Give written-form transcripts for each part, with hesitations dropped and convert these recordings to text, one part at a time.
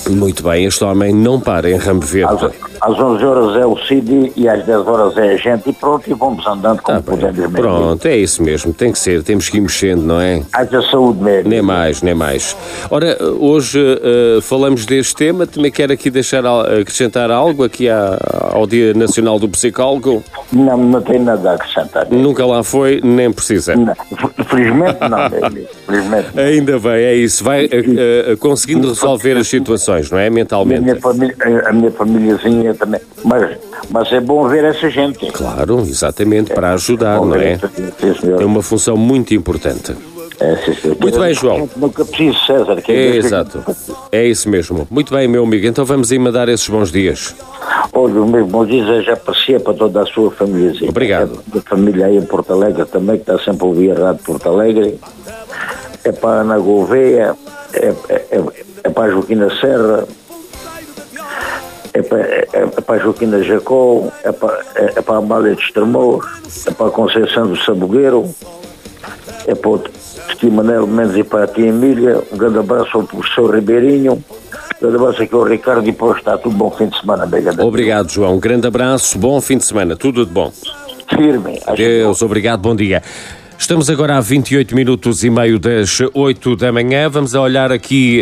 Muito bem, este homem não para em Ramo Verde. Às 11 horas é o Cid e às 10 horas é a gente e pronto, e vamos andando como podemos mesmo. Pronto, é isso mesmo, tem que ser, temos que ir mexendo, não é? Haja saúde mesmo. Nem mais. Ora, hoje falamos deste tema, também quero aqui acrescentar algo aqui ao Dia Nacional do Psicólogo. Não tem nada a acrescentar. Nunca lá foi, nem precisa. Não, felizmente não, felizmente não. Ainda bem, é isso, vai conseguindo resolver as situações, não é? Mentalmente. A minha famíliazinha também, mas é bom ver essa gente. Claro, exatamente, para ajudar, não é? É uma função muito importante. Muito bem, João. Nunca preciso, César. Exato, é isso mesmo. Muito bem, meu amigo, então vamos aí mandar esses bons dias. Olha, os meus bons dias já aparecia para toda a sua família. Obrigado. A família aí em Porto Alegre também, que está sempre a ouvir a rádio de Porto Alegre. É para a Ana Gouveia, é para a Joaquina Serra, é para a Joaquina Jacó, é para a Amália de Estremoz, é para a Conceição do Sabogueiro, é para o Tio Manel Mendes e para a Tia Emília. Um grande abraço ao professor Ribeirinho, um grande abraço aqui ao Ricardo e para o Estado. Um bom fim de semana. Obrigado, João. Um grande abraço, bom fim de semana. Tudo de bom. Firme. Deus, obrigado, bom dia. Estamos agora a 28 minutos e meio das 8 da manhã. Vamos a olhar aqui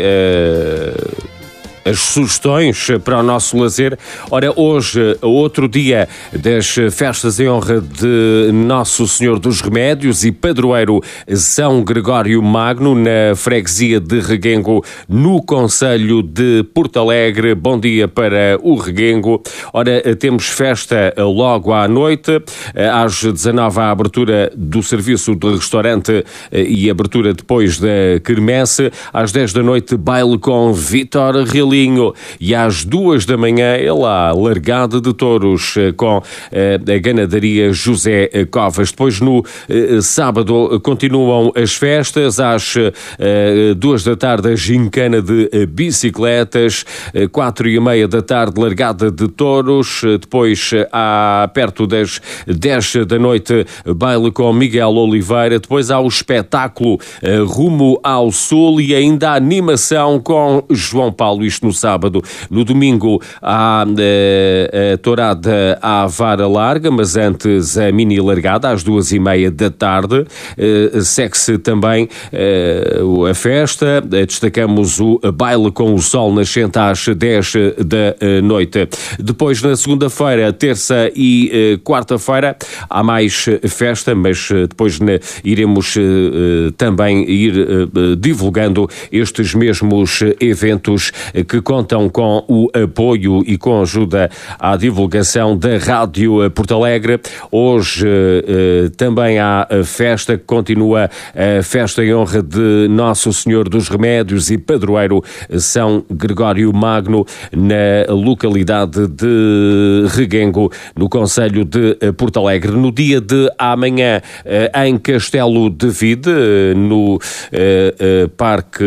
as sugestões para o nosso lazer. Ora, hoje, outro dia das festas em honra de Nosso Senhor dos Remédios e padroeiro São Gregório Magno, na freguesia de Reguengo, no concelho de Porto Alegre. Bom dia para o Reguengo. Ora, temos festa logo à noite, às 19 a abertura do serviço de restaurante e abertura depois da quermesse. Às 10 da noite, baile com Vítor Reali. E às 2 da manhã é lá largada de touros com a ganadaria José Covas. Depois no sábado continuam as festas. Às 2 da tarde a gincana de bicicletas, 4:30 da tarde largada de touros. Depois perto das 10 da noite baile com Miguel Oliveira. Depois há o espetáculo Rumo ao Sul e ainda a animação com João Paulo. Isto no sábado. No domingo há a tourada à vara larga, mas antes a mini largada às 2:30 da tarde. Segue-se também a festa. Destacamos o baile com o sol nascente às 10 da noite. Depois, na segunda-feira, terça e quarta-feira, há mais festa, mas depois iremos também ir divulgando estes mesmos eventos que contam com o apoio e com a ajuda à divulgação da Rádio Porto Alegre. Hoje também há a festa que continua, a festa em honra de Nosso Senhor dos Remédios e padroeiro São Gregório Magno, na localidade de Reguengo, no concelho de Porto Alegre. No dia de amanhã, em Castelo de Vide, no Parque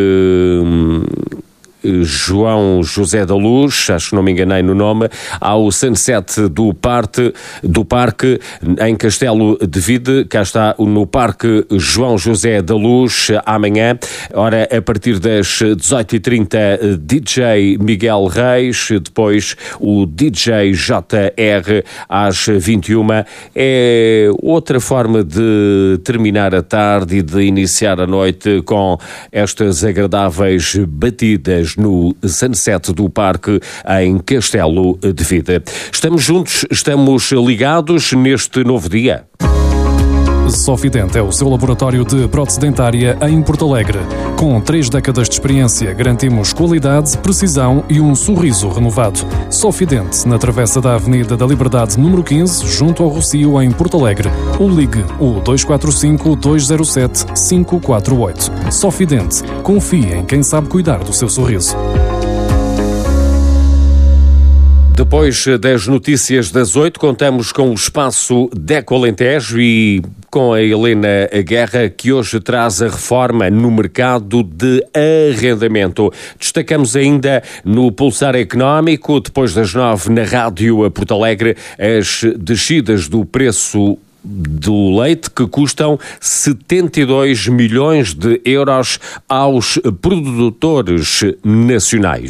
João José da Luz, acho que não me enganei no nome, há o Sunset do Parque em Castelo de Vide. Cá está no Parque João José da Luz, amanhã. Ora, a partir das 18h30, DJ Miguel Reis, depois o DJ JR às 21h. É outra forma de terminar a tarde e de iniciar a noite com estas agradáveis batidas no Sunset do Parque em Castelo de Vide. Estamos juntos, estamos ligados neste novo dia. Sofident é o seu laboratório de prótese dentária em Porto Alegre. Com 3 décadas de experiência, garantimos qualidade, precisão e um sorriso renovado. Sofident, na travessa da Avenida da Liberdade, número 15, junto ao Rocio, em Porto Alegre. Ou ligue o 245-207-548. Sofident. Confie em quem sabe cuidar do seu sorriso. Depois das notícias das 8, contamos com o espaço Deco Alentejo e com a Helena Guerra, que hoje traz a reforma no mercado de arrendamento. Destacamos ainda no Pulsar Económico, depois das 9 na Rádio Porto Alegre, as descidas do preço do leite, que custam 72 milhões de euros aos produtores nacionais.